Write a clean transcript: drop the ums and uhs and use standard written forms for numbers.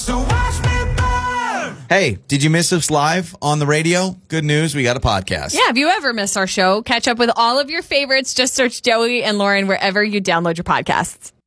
So watch me burn. Hey, did you miss us live on the radio? Good news, we got a podcast. Yeah, if you ever miss our show, catch up with all of your favorites. Just search Joey and Lauren wherever you download your podcasts.